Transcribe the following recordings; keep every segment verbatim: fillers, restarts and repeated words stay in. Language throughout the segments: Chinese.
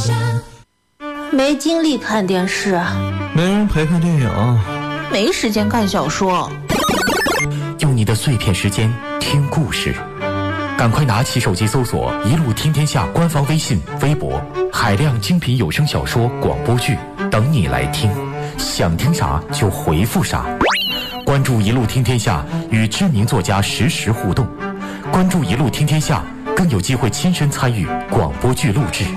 没精力看电视， 没人陪看电影， 没时间看小说。 用你的碎片时间听故事，赶快拿起手机搜索一路听天下官方微信微博，海量精品有声小说广播剧等你来听，想听啥就回复啥。关注一路听天下，与知名作家实时互动，关注一路听天下，更有机会亲身参与广播剧录制。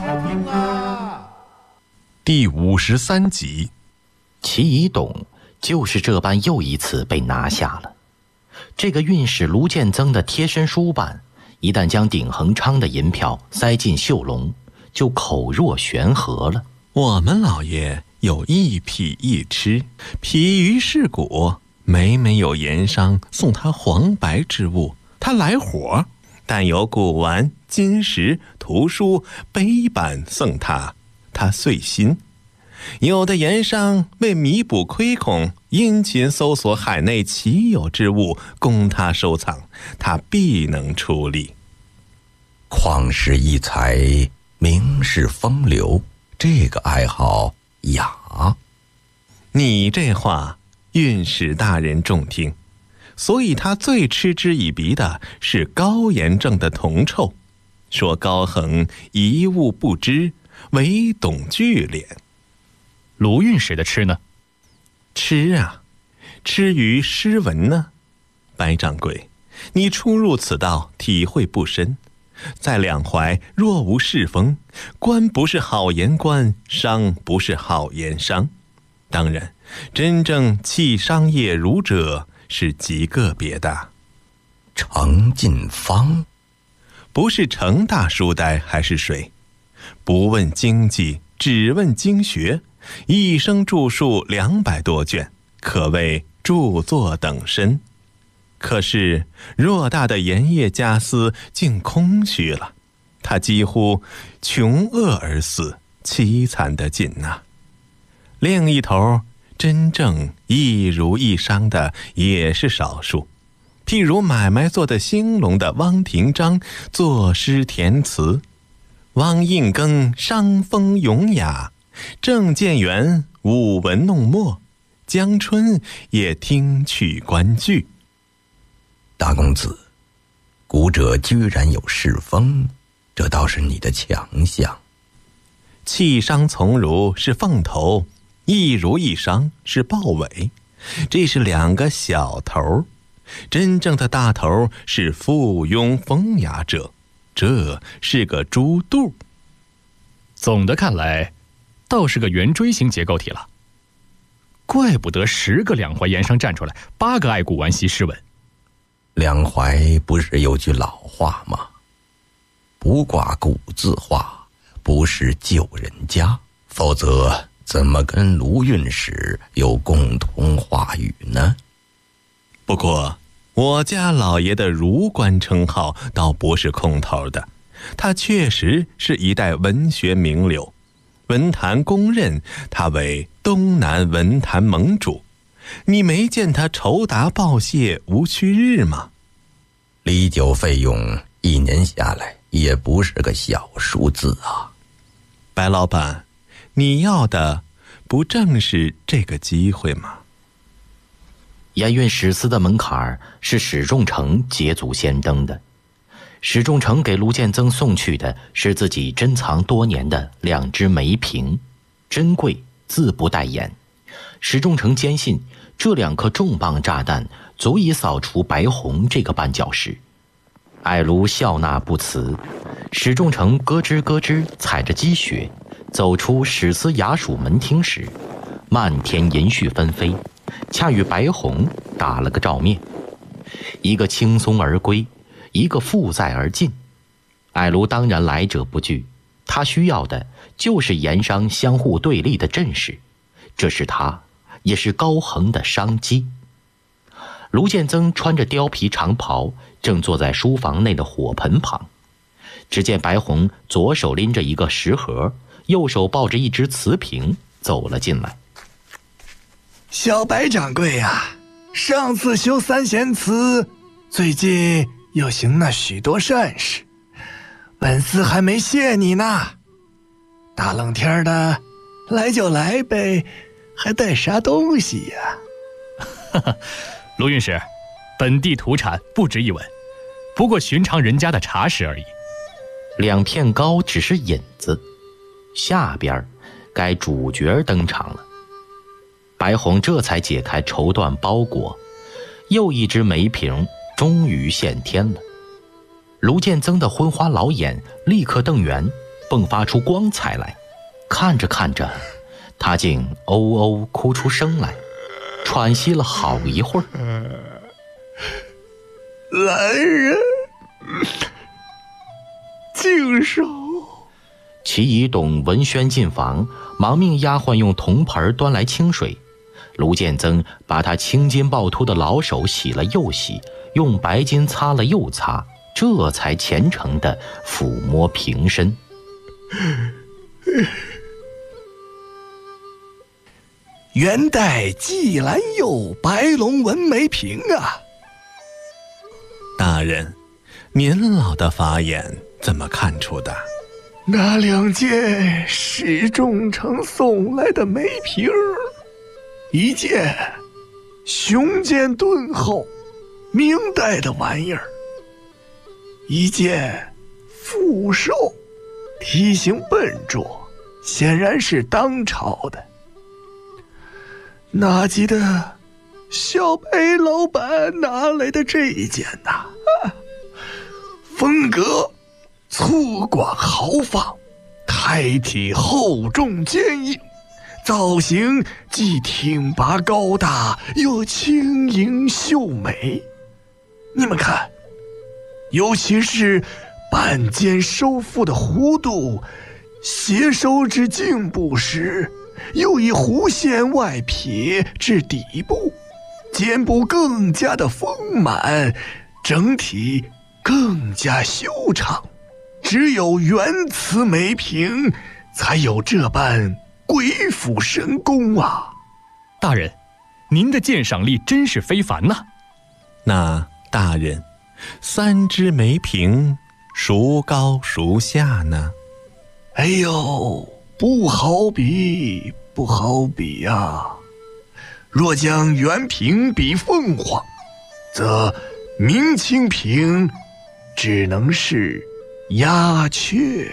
第五十三集， 齐乙董就是这般又一次被拿下了。这个运使卢建增的贴身书办，一旦将鼎恒昌的银票塞进袖笼，就口若悬河了。 我们老爷有一匹一吃，疲于世故，每每有盐商送他黄白之物，他来火；但有古玩、金石、图书、碑版送他，他遂心。有的盐商为弥补亏空，殷勤搜索海内奇有之物供他收藏，他必能出力。 旷世异才，名士风流，这个爱好雅。 你这话运使大人重听，所以他最嗤之以鼻的是高延正的铜臭，说高恒一物不知，唯懂聚敛。 卢运使的吃呢？ 吃啊，吃于诗文呢。白掌柜，你初入此道，体会不深，在两淮若无世风，官不是好言官，商不是好言商。当然，真正弃商业儒者是极个别的。 程进芳， 不是程大书呆还是谁？不问经济，只问经学，一生著述两百多卷，可谓著作等身。可是偌大的盐业家私竟空虚了，他几乎穷饿而死，凄惨的紧呐、啊。另一头，真正一儒一商的也是少数，譬如买卖做的兴隆的汪廷章作诗填词，汪应庚伤风咏雅，郑建元舞文弄墨，江春也听曲观剧。 大公子，古者居然有世风，这倒是你的强项。 弃商从儒是凤头，一儒一商是豹尾，这是两个小头，真正的大头是附庸风雅者，这是个猪肚。 总的看来，倒是个圆锥形结构体了。怪不得十个两淮盐商站出来，八个爱古玩习诗文。 两淮不是有句老话吗？不挂古字画，不是旧人家，否则怎么跟卢运使有共同话语呢？ 不过我家老爷的儒官称号倒不是空头的，他确实是一代文学名流，文坛公认他为东南文坛盟主。你没见他酬答报谢无虚日吗？ 礼酒费用一年下来也不是个小数字啊。 白老板，你要的不正是这个机会吗？ 盐运史司的门槛是史仲成捷足先登的。史仲成给卢建增送去的是自己珍藏多年的两只梅瓶，珍贵自不待言。史仲成坚信这两颗重磅炸弹足以扫除白虹这个绊脚石。艾卢笑纳不辞，史仲成咯吱咯吱踩着积雪走出史司衙署门厅时，漫天银絮纷飞，恰与白虹打了个照面，一个轻松而归，一个负载而进。艾卢当然来者不拒，他需要的就是盐商相互对立的阵势，这是他也是高恒的商机。卢建增穿着貂皮长袍，正坐在书房内的火盆旁。只见白虹左手拎着一个食盒，右手抱着一只瓷瓶走了进来。 小白掌柜呀，上次修三贤祠，最近又行了许多善事，本司还没谢你呢。 大冷天的，来就来呗，还带啥东西呀？ 哈哈，卢运使，本地土产不值一文，不过寻常人家的茶食而已。 两片糕只是引子，下边该主角登场了。白虹这才解开绸缎包裹，又一只梅瓶终于现天了。卢建增的昏花老眼立刻瞪圆，迸发出光彩来。看着看着，他竟哦哦哭出声来，喘息了好一会儿。 来人，净手！ 齐仪董闻宣进房，忙命丫鬟用铜盆端来清水。卢建增把他青筋暴突的老手洗了又洗，用白巾擦了又擦，这才虔诚地抚摸瓶身。 元代季兰釉白龙纹梅瓶啊！ 大人，您老的法眼怎么看出的？ 那两件史仲成送来的梅瓶，一件雄健敦厚，明代的玩意儿；一件富寿，体型笨拙，显然是当朝的。哪记得小白老板拿来的这一件呐、啊？风格粗犷豪放，胎体厚重坚硬，造型既挺拔高大，又轻盈秀美。你们看，尤其是半肩收腹的弧度，斜收至颈部时，又以弧线外撇至底部，肩部更加的丰满，整体更加修长。只有元瓷梅瓶才有这般鬼斧神工啊！ 大人，您的鉴赏力真是非凡呐、啊。 那大人，三只梅瓶孰高孰下呢？ 哎呦，不好比，不好比呀、啊！若将元瓶比凤凰，则明清瓶只能是鸦雀。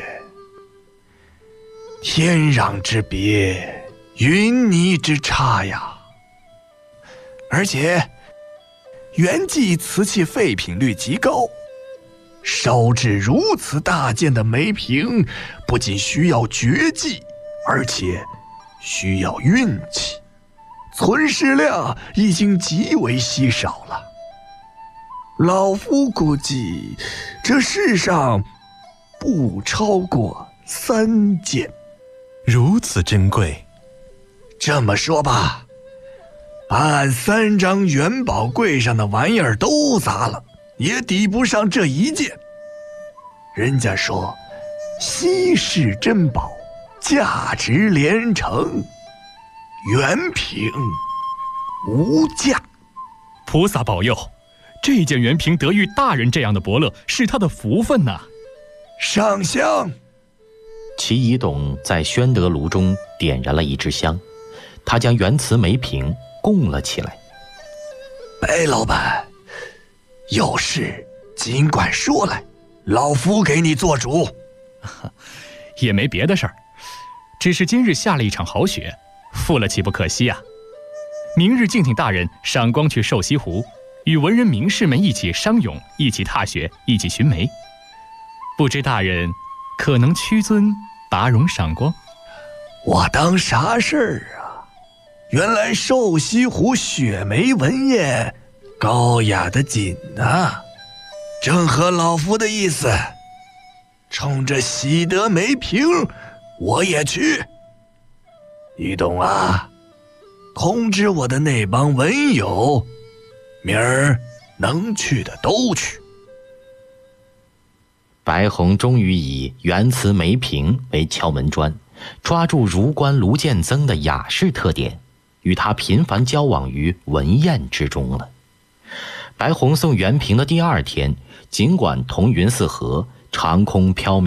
天壤之别，云泥之差呀！而且元季瓷器废品率极高，烧制如此大件的梅瓶，不仅需要绝技，而且需要运气，存世量已经极为稀少了。老夫估计，这世上不超过三件。 如此珍贵。 这么说吧，把俺三张元宝柜上的玩意儿都砸了，也抵不上这一件。人家说，稀世珍宝，价值连城，元瓶无价。 菩萨保佑，这件元瓶得遇大人这样的伯乐，是他的福分呐、啊。 上香。 齐仪董在宣德炉中点燃了一支香，他将元瓷梅瓶供了起来。 白老板，有事尽管说来，老夫给你做主。 也没别的事儿，只是今日下了一场好雪，负了岂不可惜啊？明日敬请大人赏光去瘦西湖，与文人名士们一起商咏，一起踏雪，一起寻梅。不知大人可能屈尊拔荣赏光？ 我当啥事儿啊？原来瘦西湖雪梅文宴高雅的紧啊，正合老夫的意思。冲着喜得梅瓶，我也去。一董啊，通知我的那帮文友，明儿能去的都去。 白虹终于以元瓷梅瓶为敲门砖，抓住儒官卢建增的雅士特点，与他频繁交往于文宴之中了。白虹送元瓶的第二天，尽管彤云似河，长空飘渺。